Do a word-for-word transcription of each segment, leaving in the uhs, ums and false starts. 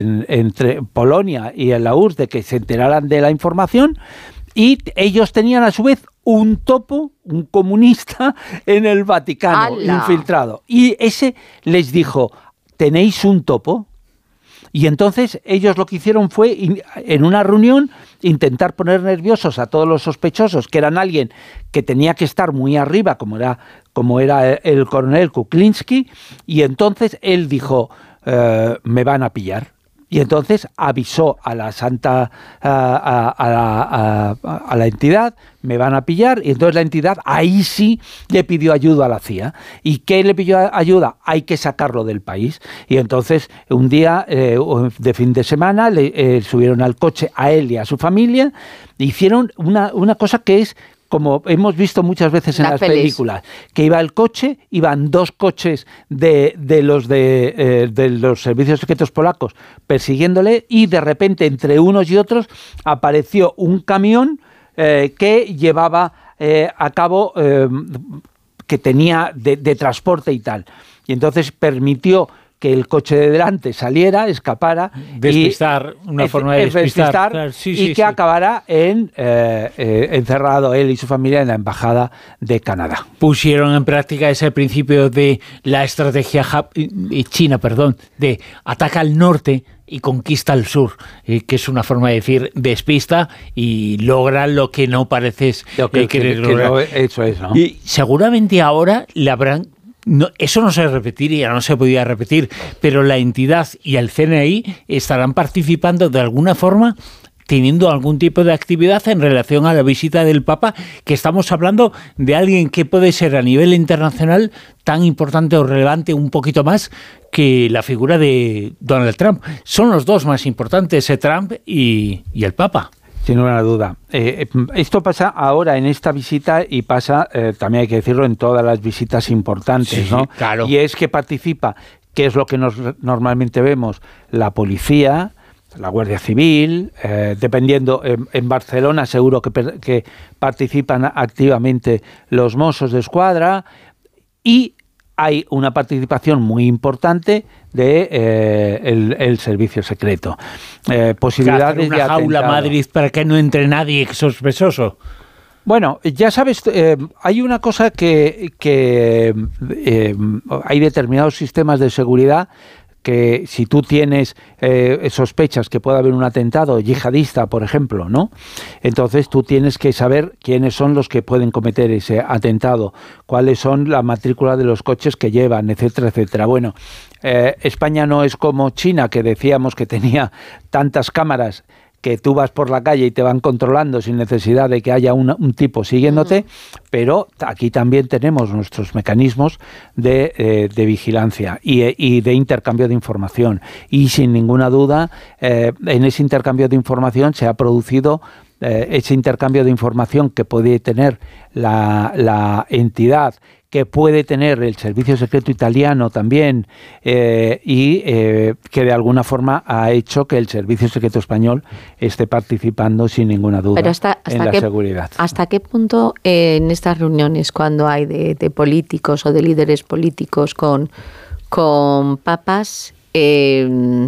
en, entre Polonia y en la U R S S de que se enteraran de la información, y ellos tenían a su vez un topo, un comunista en el Vaticano, ¡Hala! Infiltrado. Y ese les dijo, ¿tenéis un topo? Y entonces ellos lo que hicieron fue, en una reunión, intentar poner nerviosos a todos los sospechosos, que eran alguien que tenía que estar muy arriba, como era, como era el coronel Kuklinski, y entonces él dijo, eh, me van a pillar. Y entonces avisó a la Santa, a, a, a, a, a la entidad, me van a pillar, y entonces la entidad ahí sí le pidió ayuda a la C I A. ¿Y qué le pidió ayuda? Hay que sacarlo del país. Y entonces un día eh, de fin de semana le eh, subieron al coche a él y a su familia, e hicieron una, una cosa que es, como hemos visto muchas veces en las, las películas, que iba el coche, iban dos coches de, de los de, eh, de los servicios secretos polacos persiguiéndole, y de repente entre unos y otros apareció un camión eh, que llevaba eh, a cabo, eh, que tenía de, de transporte y tal. Y entonces permitió que el coche de delante saliera, escapara, despistar, y, una forma de despistar, despistar claro, sí, y sí, que sí. acabara en eh, eh, encerrado él y su familia en la embajada de Canadá. Pusieron en práctica ese principio de la estrategia china, perdón, de ataca al norte y conquista al sur, eh, que es una forma de decir despista y logra lo que no pareces lo que, eh, querer que, que lograr. no, eso es, ¿no? Y seguramente ahora le habrán... No, eso no se repetiría, no se podía repetir, pero la entidad y el C N I estarán participando de alguna forma, teniendo algún tipo de actividad en relación a la visita del Papa, que estamos hablando de alguien que puede ser a nivel internacional tan importante o relevante, un poquito más que la figura de Donald Trump. Son los dos más importantes, Trump y, y el Papa. Sin ninguna duda. Eh, esto pasa ahora en esta visita y pasa, eh, también hay que decirlo, en todas las visitas importantes, sí, ¿no? Claro. Y es que participa, que es lo que nos normalmente vemos, la policía, la Guardia Civil, eh, dependiendo, eh, en Barcelona seguro que, que participan activamente los Mossos de Escuadra, y hay una participación muy importante de eh, el, el servicio secreto. Eh, posibilidades una de jaula atentado. Madrid para que no entre nadie sospechoso. Bueno, ya sabes, eh, hay una cosa que, que eh, hay determinados sistemas de seguridad que si tú tienes eh, sospechas que pueda haber un atentado yihadista, por ejemplo, ¿no? Entonces tú tienes que saber quiénes son los que pueden cometer ese atentado, cuáles son la matrícula de los coches que llevan, etcétera, etcétera. Bueno, eh, España no es como China, que decíamos que tenía tantas cámaras que tú vas por la calle y te van controlando sin necesidad de que haya una, un tipo siguiéndote, uh-huh. Pero aquí también tenemos nuestros mecanismos de, eh, de vigilancia y, y de intercambio de información. Y sin ninguna duda, eh, en ese intercambio de información se ha producido eh, ese intercambio de información que puede tener la, la entidad, que puede tener el servicio secreto italiano también, eh, y eh, que de alguna forma ha hecho que el servicio secreto español esté participando sin ninguna duda. Pero hasta, hasta en la qué, seguridad. ¿Hasta qué punto eh, en estas reuniones, cuando hay de, de políticos o de líderes políticos con, con papas, eh,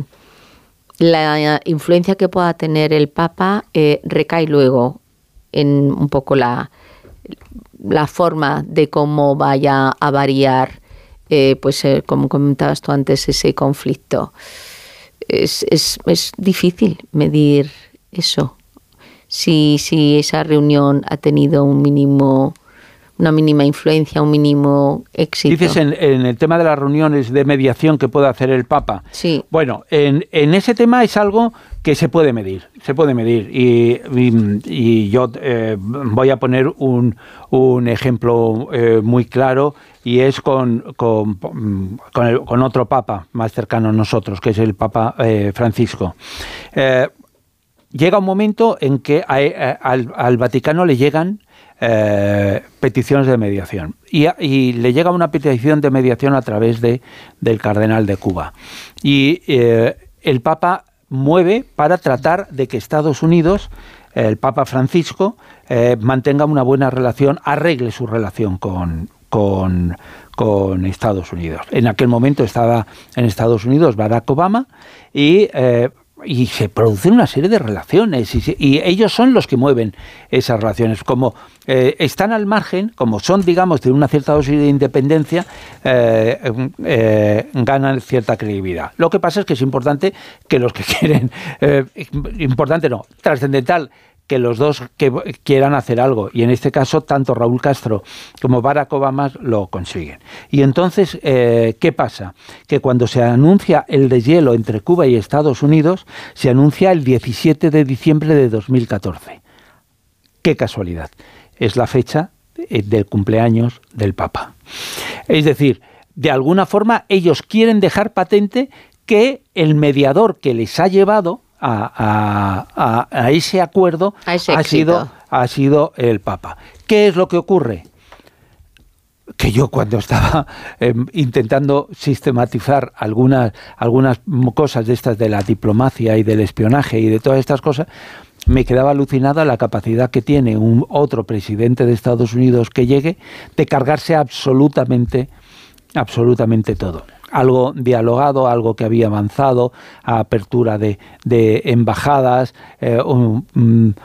la influencia que pueda tener el Papa eh, recae luego en un poco la... la forma de cómo vaya a variar, eh, pues eh, como comentabas tú antes, ese conflicto? Es, es, es difícil medir eso. Si, si esa reunión ha tenido un mínimo, una mínima influencia, un mínimo éxito. Dices en, en el tema de las reuniones de mediación que puede hacer el Papa. Sí. Bueno, en, en ese tema es algo que se puede medir, se puede medir. Y, y, y yo eh, voy a poner un, un ejemplo eh, muy claro, y es con, con, con, el, con otro Papa más cercano a nosotros, que es el Papa eh, Francisco. Eh, llega un momento en que a, a, al, al Vaticano le llegan Eh, peticiones de mediación y, y le llega una petición de mediación a través de, del cardenal de Cuba, y eh, el Papa mueve para tratar de que Estados Unidos, eh, el Papa Francisco, eh, mantenga una buena relación, arregle su relación con, con, con Estados Unidos. En aquel momento estaba en Estados Unidos Barack Obama y... Eh, y se producen una serie de relaciones y, se, y ellos son los que mueven esas relaciones. Como eh, están al margen, como son, digamos, de una cierta dosis de independencia, eh, eh, ganan cierta credibilidad. Lo que pasa es que es importante que los que quieren, eh, importante no, trascendental, que los dos que quieran hacer algo, y en este caso tanto Raúl Castro como Barack Obama lo consiguen. Y entonces, eh, ¿qué pasa? Que cuando se anuncia el deshielo entre Cuba y Estados Unidos, se anuncia el diecisiete de diciembre de dos mil catorce. ¡Qué casualidad! Es la fecha del cumpleaños del Papa. Es decir, de alguna forma ellos quieren dejar patente que el mediador que les ha llevado A, a, a ese acuerdo a ese ha sido, ha sido el Papa. ¿Qué es lo que ocurre? Que yo cuando estaba eh, intentando sistematizar algunas, algunas cosas de estas de la diplomacia y del espionaje y de todas estas cosas, me quedaba alucinada la capacidad que tiene un otro presidente de Estados Unidos que llegue de cargarse absolutamente, absolutamente todo. Algo dialogado, algo que había avanzado, a apertura de, de embajadas, eh, un, un,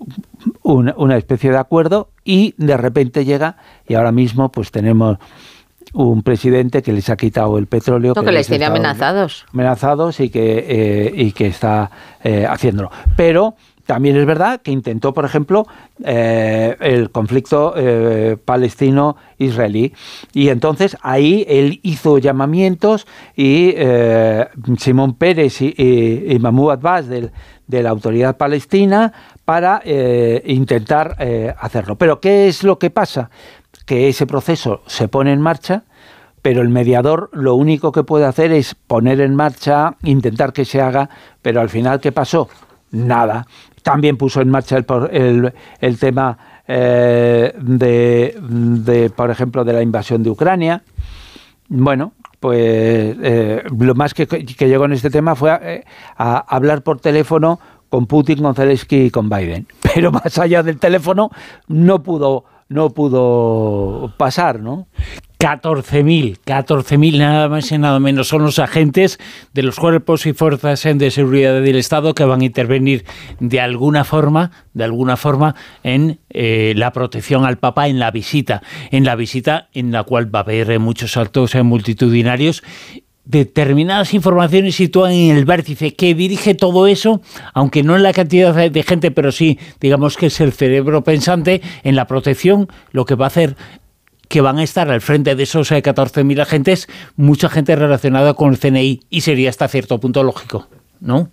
una, una especie de acuerdo, y de repente llega, y ahora mismo pues tenemos un presidente que les ha quitado el petróleo. No, que, que les tiene amenazados. Amenazados y que, eh, y que está eh, haciéndolo. Pero también es verdad que intentó, por ejemplo, eh, el conflicto eh, palestino-israelí. Y entonces ahí él hizo llamamientos y eh, Simón Pérez y, y, y Mahmoud Abbas del, de la Autoridad Palestina para eh, intentar eh, hacerlo. Pero ¿qué es lo que pasa? Que ese proceso se pone en marcha, pero el mediador lo único que puede hacer es poner en marcha, intentar que se haga, pero al final, ¿qué pasó? Nada. También puso en marcha el, el, el tema eh, de, de, por ejemplo, de la invasión de Ucrania. Bueno, pues eh, lo más que, que llegó en este tema fue a, a hablar por teléfono con Putin, con Zelensky y con Biden. Pero más allá del teléfono no pudo, no pudo pasar, ¿no? catorce mil, catorce mil nada más y nada menos son los agentes de los cuerpos y fuerzas de seguridad del Estado que van a intervenir de alguna forma, de alguna forma en eh, la protección al Papa, en la visita, en la visita en la cual va a haber muchos actos multitudinarios. Determinadas informaciones sitúan en el vértice que dirige todo eso, aunque no en la cantidad de gente, pero sí, digamos que es el cerebro pensante en la protección, lo que va a hacer que van a estar al frente de esos catorce mil agentes, mucha gente relacionada con el C N I, y sería hasta cierto punto lógico, ¿no?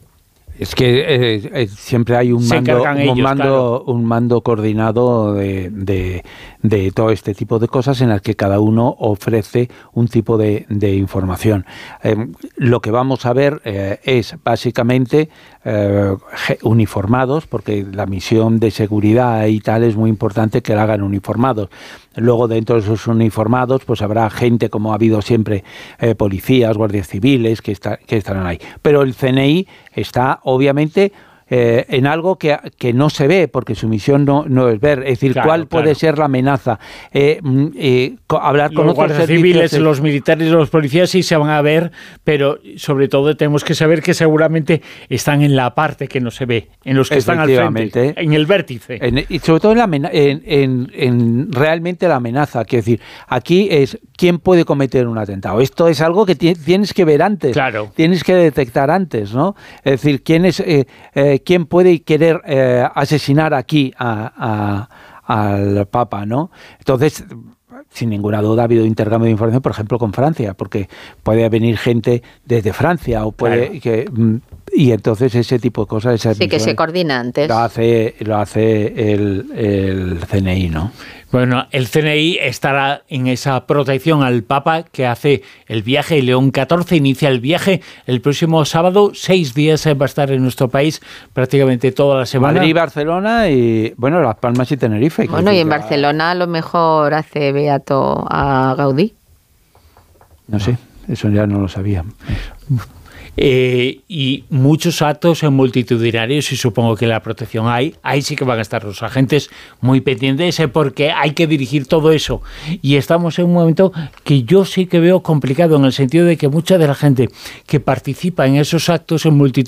Es que eh, eh, siempre hay un mando, un, ellos, mando claro. un mando coordinado de, de, de todo este tipo de cosas en las que cada uno ofrece un tipo de, de información. Eh, lo que vamos a ver eh, es básicamente eh, uniformados, porque la misión de seguridad y tal es muy importante que la hagan uniformados. Luego, dentro de esos uniformados, pues habrá gente, como ha habido siempre, eh, policías, guardias civiles, que, está, que estarán ahí. Pero el C N I está, obviamente, eh, en algo que, que no se ve, porque su misión no, no es ver. Es decir, claro, cuál claro. puede ser la amenaza. Eh, eh, hablar con los otros guardias civiles, de... los militares y los policías sí se van a ver, pero sobre todo tenemos que saber que seguramente están en la parte que no se ve, en los que están al frente, en el vértice. En, y sobre todo en, la, en, en, en realmente la amenaza. Quiero decir, aquí es quién puede cometer un atentado. Esto es algo que tienes que ver antes, claro. tienes que detectar antes, ¿no? Es decir, quién es... Eh, eh, quién puede querer eh, asesinar aquí a, a, al Papa, ¿no? Entonces, sin ninguna duda ha habido intercambio de información, por ejemplo, con Francia, porque puede venir gente desde Francia o puede claro. que y entonces ese tipo de cosas, esas sí, que se coordina antes. Lo hace, lo hace el, el C N I, ¿no? Bueno, el C N I estará en esa protección al Papa que hace el viaje. León catorce inicia el viaje el próximo sábado. Seis días va a estar en nuestro país prácticamente toda la semana. Madrid, Barcelona y, bueno, Las Palmas y Tenerife. Bueno, y en Barcelona a lo mejor hace beato a Gaudí. No sé, eso ya no lo sabía. eh, y muchos actos multitudinarios, y supongo que la protección hay, ahí sí que van a estar los agentes muy pendientes, porque hay que dirigir todo eso. Y estamos en un momento que yo sí que veo complicado, en el sentido de que mucha de la gente que participa en esos actos multitudinarios